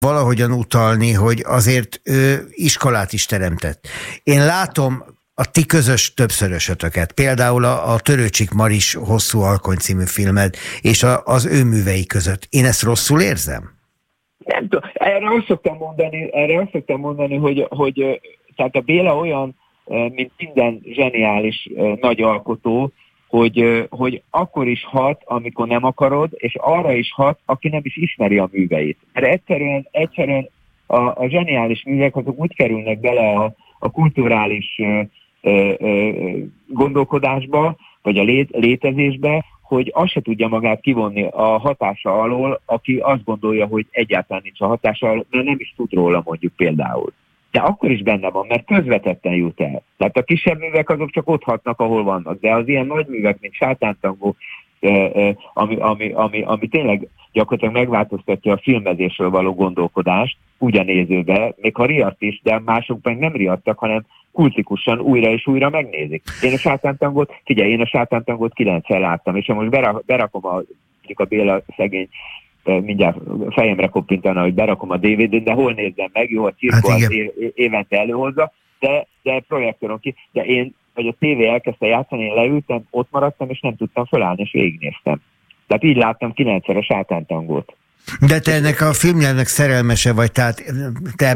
valahogyan utalni, hogy azért ő iskolát is teremtett. Én látom a ti közös többszörösötöket, például a Törőcsik Maris Hosszú Alkony című filmed, és az ő művei között. Én ezt rosszul érzem? Nem tudom, erre azt szoktam mondani, hogy tehát a Béla olyan, mint minden zseniális nagy alkotó, hogy akkor is hat, amikor nem akarod, és arra is hat, aki nem is ismeri a műveit. Mert egyszerűen a zseniális művek azok úgy kerülnek bele a kulturális gondolkodásba, vagy a létezésbe, hogy azt se tudja magát kivonni a hatása alól, aki azt gondolja, hogy egyáltalán nincs a hatása alól, mert nem is tud róla mondjuk például. De akkor is benne van, mert közvetetten jut el. Tehát a kisebb művek azok csak ott hatnak, ahol vannak. De az ilyen nagy művek, mint Sátántangó, ami tényleg gyakorlatilag megváltoztatja a filmezésről való gondolkodást, úgy a nézőbe, még ha riadt is, de mások meg nem riadtak, hanem kultikusan újra és újra megnézik. Én a Sátántangót 9-szer láttam, és ha most berakom a Béla szegény, mindjárt fejemre koppintana, hogy berakom a DVD-n, de hol nézzem meg, jó, a Cirko hát évente előhozza, de projektoron ki, de én, vagy a tévé elkezdte játszani, én leültem, ott maradtam, és nem tudtam fölállni, és végignéztem. Tehát így láttam 9-szer a Sátántangót. De te ennek a filmnyelvnek szerelmese vagy, tehát te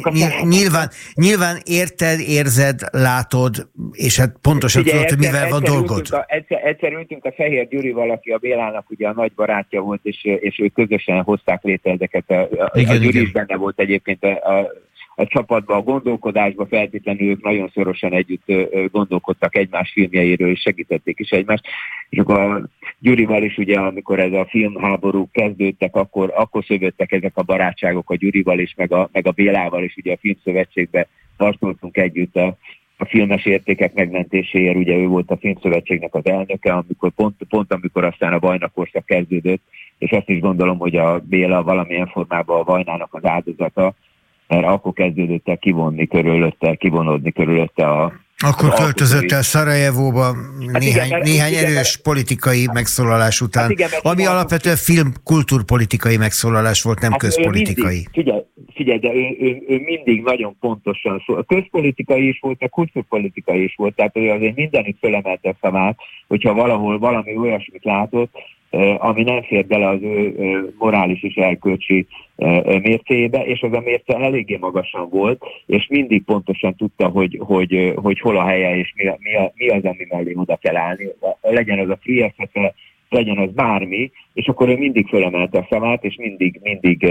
nyilván érted, érzed, látod, és hát pontosan tudod, hogy mivel van dolgod. Egyszer ültünk a Fehér Gyurival, aki a Bélának ugye a nagy barátja volt, és ők közösen hozták létre ezeket. A Gyuri is benne volt egyébként a csapatban, a gondolkodásban, feltétlenül ők nagyon szorosan együtt gondolkodtak egymás filmjeiről, és segítették is egymást. És akkor a Gyurival is ugye, amikor ez a filmháború kezdődtek, akkor szövődtek ezek a barátságok a Gyurival is, meg a Bélával is, ugye a Filmszövetségben tartottunk együtt a filmes értékek megmentéséért, ugye ő volt a Filmszövetségnek az elnöke, amikor pont amikor aztán a Vajna-korszak kezdődött, és azt is gondolom, hogy a Béla valamilyen formában a Vajnának az áldozata, mert akkor kezdődött el kivonódni körülötte Akkor költözött el Szarajevóba néhány erős politikai megszólalás után, hát igen, ami alapvetően kultúrpolitikai megszólalás volt, nem közpolitikai. Figyelj, de ő mindig nagyon pontosan szól. A közpolitikai is volt, a kultúrpolitikai is volt, tehát ő azért mindenütt fölemelte a szavát, hogyha valahol valami olyasmit látott, ami nem fér bele az ő morális és erkölcsi mércéjébe, és az a mérce eléggé magasan volt, és mindig pontosan tudta, hogy hol a helye, és mi az, ami mellé oda kell állni. Legyen az a Frieszete, legyen az bármi, és akkor ő mindig fölemelte a szavát, és mindig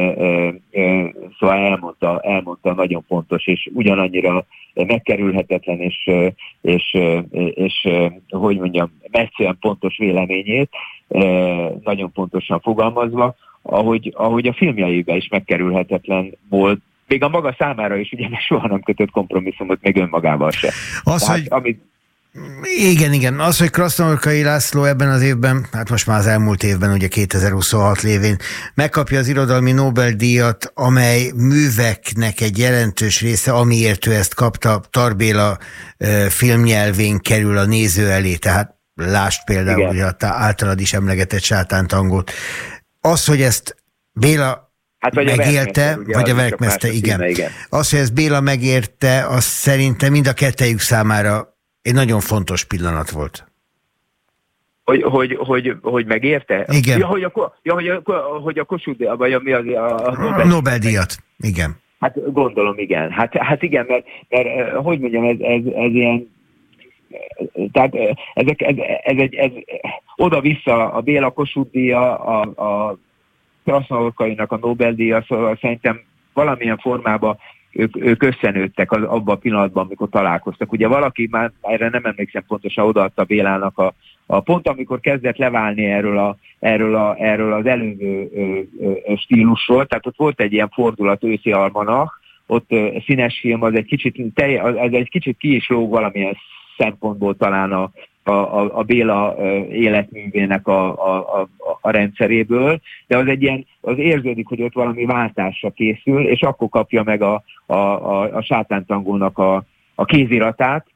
szóval elmondta nagyon pontos, és ugyanannyira megkerülhetetlen, és hogy mondjam, messzően pontos véleményét, nagyon pontosan fogalmazva, ahogy a filmjeiben is megkerülhetetlen volt, még a maga számára is, ugye soha nem kötött kompromisszumot, még önmagával se. Igen. Az, hogy Krasznahorkai László ebben az évben, hát most már az elmúlt évben, ugye 2026 lévén megkapja az irodalmi Nobel-díjat, amely műveknek egy jelentős része, amiért ő ezt kapta, Tar Béla filmnyelvén kerül a néző elé, tehát lásd például ugye, általad is emlegetett Sátántangót. Az, hogy ezt Béla megélte, vagy a Verkmester, igen. Az, hogy ezt Béla megérte, az szerintem mind a kettejük számára egy nagyon fontos pillanat volt. Hogy megérte? Igen. Hogy a Kossuth, vagy mi az a Nobel-díjat. Igen. Hát gondolom, igen. Hát igen, mert hogy mondjam, ez ilyen, tehát ez oda-vissza a Béla Kossuth-díja, a Krasznahorkainak a Nobel-díja, szóval szerintem valamilyen formában ők összenőttek abban a pillanatban, amikor találkoztak. Ugye valaki már, erre nem emlékszem pontosan, odaadta Bélának a pont, amikor kezdett leválni erről az előző stílusról, tehát ott volt egy ilyen fordulat, őszi almanach, ott színes film, az egy kicsit ki is lóg valamilyen szempontból talán a Béla életművének a rendszeréből, de az egy ilyen, az érződik, hogy ott valami váltásra készül, és akkor kapja meg a Sátántangónak a kéziratát,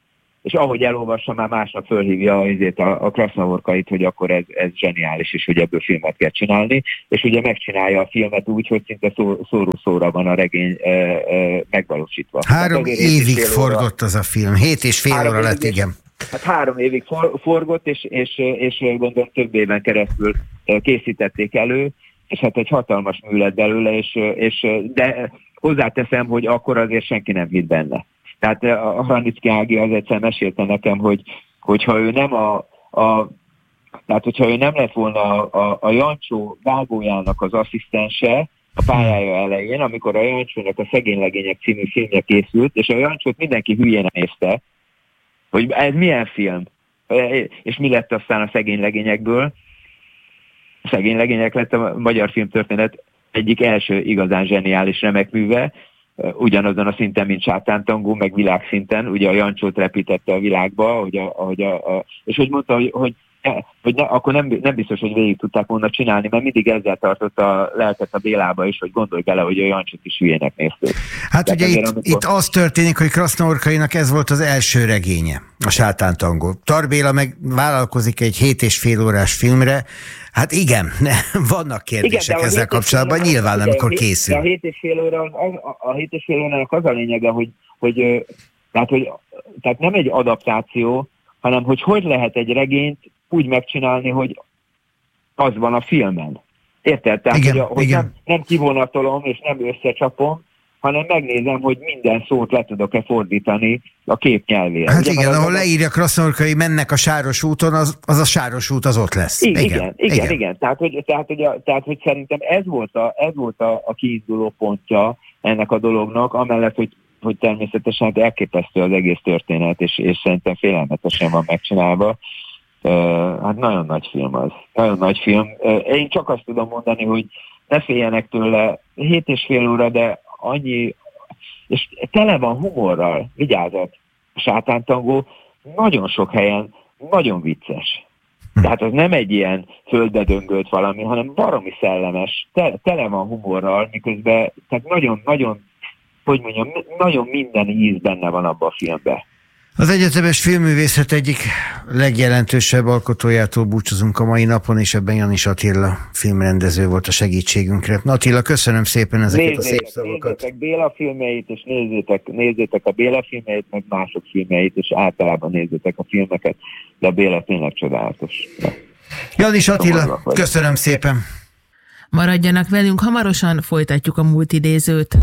és ahogy elolvassa, már másnap fölhívja a Krasznavorkait, hogy akkor ez zseniális, és hogy ebből filmet kell csinálni, és ugye megcsinálja a filmet úgy, hogy szinte szóró-szóra van a regény megvalósítva. 3 évig forgott az a film, 7,5 óra lett, igen. Hát 3 évig forgott, és gondolom több éven keresztül készítették elő, és hát egy hatalmas mű lett belőle, de hozzáteszem, hogy akkor azért senki nem hitt benne. Tehát a Hranicki Ági az egyszer mesélte nekem, hogyha ő nem tehát hogyha ő nem lett volna a Jancsó vágójának az asszisztense a pályája elején, amikor a Jancsónak a Szegénylegények című filmje készült, és a Jancsót mindenki hülyén nézte, hogy ez milyen film, és mi lett aztán a Szegénylegényekből. A Szegénylegények lett a magyar filmtörténet egyik első igazán zseniális remekműve, ugyanazon a szinten, mint Sátántangó, meg világszinten, ugye a Jancsót repítette a világba, és hogy mondta, hogy akkor nem biztos, hogy végig tudták volna csinálni, mert mindig ezzel tartott a lelket a Bélába is, hogy gondolj bele, hogy a Jancsót is hülyének nézték. Hát ugye itt az történik, hogy Krasznaorkainak ez volt az első regénye, a Sátántangó. Tar Béla meg vállalkozik egy 7,5 órás filmre. Hát igen, vannak kérdések ezzel kapcsolatban, nyilván amikor készül. A 7,5 órának az a lényege, tehát nem egy adaptáció, hanem hogy lehet egy regényt úgy megcsinálni, hogy az van a filmen. Érted? Tehát, igen, hogy nem kivonatolom és nem összecsapom, hanem megnézem, hogy minden szót le tudok-e fordítani a kép nyelvére. Hát ugye, igen, ahol leírja Krasznaorkai mennek a Sáros úton, az a Sáros út az ott lesz. Igen. Tehát, hogy szerintem ez volt a kiinduló pontja ennek a dolognak, amellett, hogy természetesen elképesztő az egész történet, és szerintem félelmetesen van megcsinálva. Hát nagyon nagy film az. Nagyon nagy film. Én csak azt tudom mondani, hogy ne féljenek tőle, 7,5 óra, de annyi, és tele van humorral, vigyázat, a Sátántangó nagyon sok helyen nagyon vicces. Tehát az nem egy ilyen földbe döngölt valami, hanem baromi szellemes, tele van humorral, miközben tehát nagyon, hogy mondjam, nagyon minden íz benne van abban a filmben. Az egyetemes filmművészet egyik legjelentősebb alkotójától búcsúzunk a mai napon, és ebben Janis Attila filmrendező volt a segítségünkre. Attila, köszönöm szépen ezeket a szép szavakat. Nézzétek Béla filmjeit, és nézzétek a Béla filmjeit, meg mások filmjeit, és általában nézzétek a filmeket, de a Béla tényleg csodálatos. Janis Attila, köszönöm szépen. Maradjanak velünk, hamarosan folytatjuk a múltidézőt.